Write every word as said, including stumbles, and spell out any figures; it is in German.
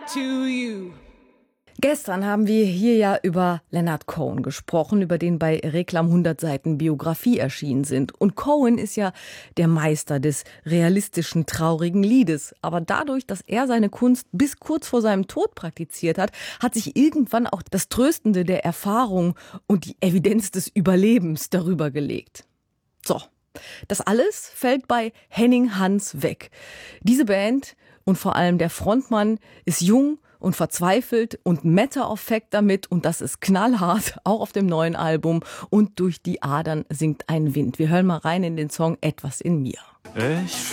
to you. Gestern haben wir hier ja über Leonard Cohen gesprochen, über den bei Reklam hundert Seiten Biografie erschienen sind. Und Cohen ist ja der Meister des realistischen, traurigen Liedes. Aber dadurch, dass er seine Kunst bis kurz vor seinem Tod praktiziert hat, hat sich irgendwann auch das Tröstende der Erfahrung und die Evidenz des Überlebens darüber gelegt. So, das alles fällt bei Henning Hans weg. Diese Band und vor allem der Frontmann ist jung und verzweifelt und Matter of Fact damit, und das ist knallhart, auch auf dem neuen Album, und durch die Adern singt ein Wind. Wir hören mal rein in den Song Etwas in mir. Ich